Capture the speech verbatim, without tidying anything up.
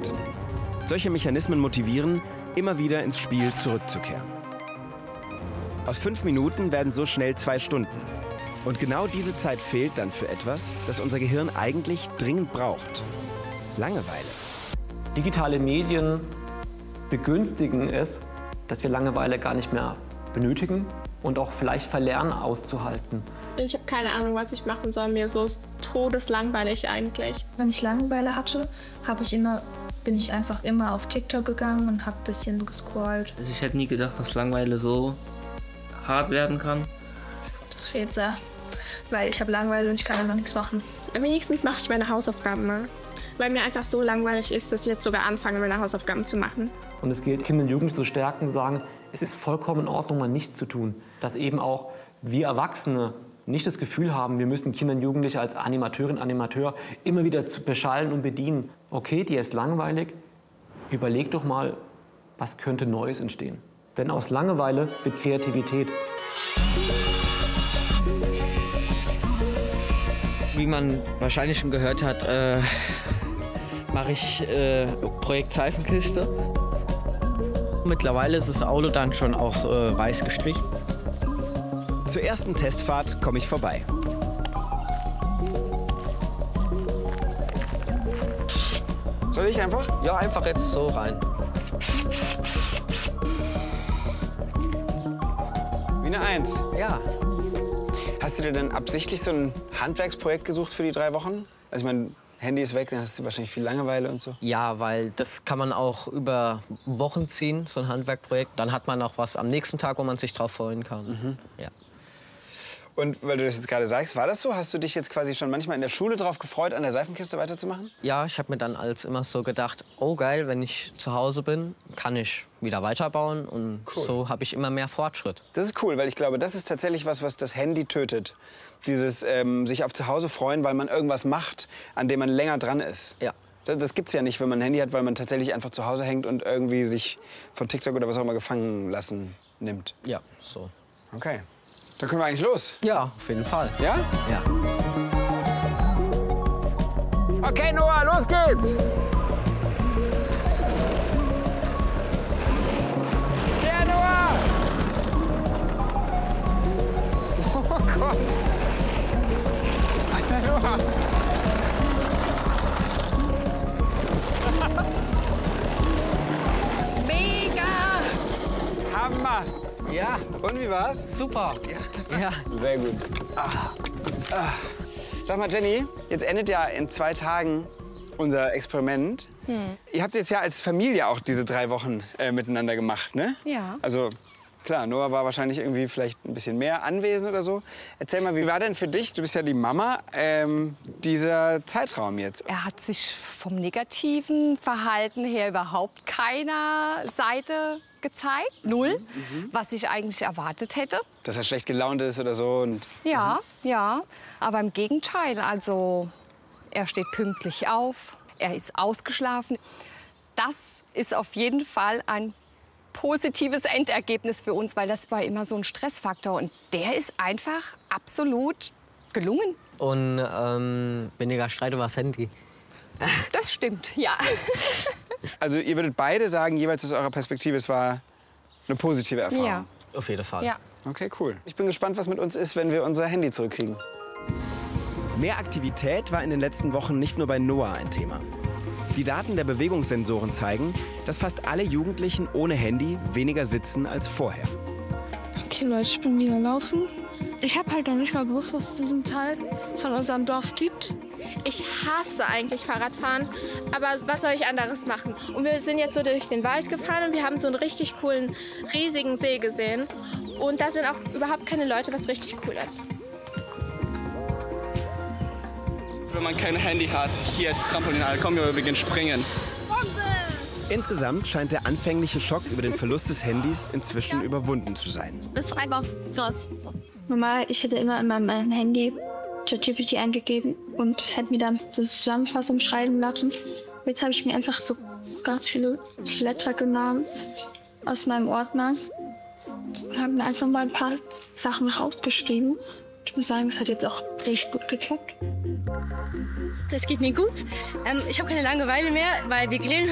Zeit. Solche Mechanismen motivieren, immer wieder ins Spiel zurückzukehren. Aus fünf Minuten werden so schnell zwei Stunden. Und genau diese Zeit fehlt dann für etwas, das unser Gehirn eigentlich dringend braucht. Langeweile. Digitale Medien begünstigen es, dass wir Langeweile gar nicht mehr benötigen und auch vielleicht verlernen auszuhalten. Ich habe keine Ahnung, was ich machen soll. Mir so ist todeslangweilig eigentlich. Wenn ich Langeweile hatte, habe ich immer, bin ich einfach immer auf TikTok gegangen und habe ein bisschen gescrollt. Also ich hätte nie gedacht, dass Langeweile so hart werden kann. Das fehlt sehr, weil ich habe Langeweile und ich kann immer nichts machen. Wenigstens mache ich meine Hausaufgaben mal. Weil mir einfach so langweilig ist, dass ich jetzt sogar anfange, meine Hausaufgaben zu machen. Und es gilt, Kinder und Jugendliche zu stärken, sagen, es ist vollkommen in Ordnung, mal nichts zu tun. Dass eben auch wir Erwachsene nicht das Gefühl haben, wir müssen Kinder und Jugendliche als Animateurin, Animateur immer wieder zu beschallen und bedienen. Okay, dir ist langweilig, überleg doch mal, was könnte Neues entstehen. Denn aus Langeweile wird Kreativität. Wie man wahrscheinlich schon gehört hat, äh, mache ich äh, Projekt Seifenkiste. Mittlerweile ist das Auto dann schon auch äh, weiß gestrichen. Zur ersten Testfahrt komme ich vorbei. Soll ich einfach? Ja, einfach jetzt so rein. Wie eine Eins? Ja. Hast du dir denn absichtlich so ein Handwerksprojekt gesucht für die drei Wochen? Also ich meine, Handy ist weg, dann hast du wahrscheinlich viel Langeweile und so. Ja, weil das kann man auch über Wochen ziehen, so ein Handwerkprojekt. Dann hat man auch was am nächsten Tag, wo man sich drauf freuen kann. Mhm. Ja. Und weil du das jetzt gerade sagst, war das so? Hast du dich jetzt quasi schon manchmal in der Schule drauf gefreut, an der Seifenkiste weiterzumachen? Ja, ich habe mir dann als immer so gedacht, oh geil, wenn ich zu Hause bin, kann ich wieder weiterbauen. Und Cool. So habe ich immer mehr Fortschritt. Das ist cool, weil ich glaube, das ist tatsächlich was, was das Handy tötet. Dieses ähm, sich auf zu Hause freuen, weil man irgendwas macht, an dem man länger dran ist. Ja. Das, das gibt's ja nicht, wenn man ein Handy hat, weil man tatsächlich einfach zu Hause hängt und irgendwie sich von TikTok oder was auch immer gefangen lassen nimmt. Ja, so. Okay. Dann können wir eigentlich los. Ja, auf jeden Fall. Ja? Ja. Okay, Noah, los geht's! Ja, Noah! Oh Gott! Alter, Noah! Mega! Hammer! Ja. Und wie war's? Super. Ja. Ja. Sehr gut. Ah. Ah. Sag mal, Jenny, jetzt endet ja in zwei Tagen unser Experiment. Hm. Ihr habt jetzt ja als Familie auch diese drei Wochen äh, miteinander gemacht, ne? Ja. Also klar, Noah war wahrscheinlich irgendwie vielleicht ein bisschen mehr anwesend oder so. Erzähl mal, wie war denn für dich, du bist ja die Mama, ähm, dieser Zeitraum jetzt? Er hat sich vom negativen Verhalten her überhaupt keiner Seite gezeigt. Null. Mhm. Was ich eigentlich erwartet hätte. Dass er schlecht gelaunt ist oder so. Und Ja, ja. Aber im Gegenteil. Also, er steht pünktlich auf. Er ist ausgeschlafen. Das ist auf jeden Fall ein positives Endergebnis für uns, weil das war immer so ein Stressfaktor. Und der ist einfach absolut gelungen. Und ähm, weniger Streit über das Handy. Das stimmt, ja. Also ihr würdet beide sagen, jeweils aus eurer Perspektive, es war eine positive Erfahrung? Ja. Auf jeden Fall. Ja. Okay, cool. Ich bin gespannt, was mit uns ist, wenn wir unser Handy zurückkriegen. Mehr Aktivität war in den letzten Wochen nicht nur bei Noah ein Thema. Die Daten der Bewegungssensoren zeigen, dass fast alle Jugendlichen ohne Handy weniger sitzen als vorher. Okay, Leute, ich bin wieder laufen. Ich habe halt noch nicht mal gewusst, was es diesen Teil von unserem Dorf gibt. Ich hasse eigentlich Fahrradfahren, aber was soll ich anderes machen? Und wir sind jetzt so durch den Wald gefahren und wir haben so einen richtig coolen, riesigen See gesehen. Und da sind auch überhaupt keine Leute, was richtig cool ist. Wenn man kein Handy hat, hier jetzt Trampolinhalle, kommen wir beginnen springen. Insgesamt scheint der anfängliche Schock über den Verlust des Handys inzwischen überwunden zu sein. Das ist einfach krass. Normal, ich hätte immer in meinem Handy ChatGPT eingegeben und hätte mir dann die Zusammenfassung schreiben lassen. Jetzt habe ich mir einfach so ganz viele Blätter genommen aus meinem Ordner und habe mir einfach mal ein paar Sachen rausgeschrieben. Ich muss sagen, das hat jetzt auch echt gut geklappt. Das geht mir gut. Ähm, ich habe keine Langeweile mehr, weil wir grillen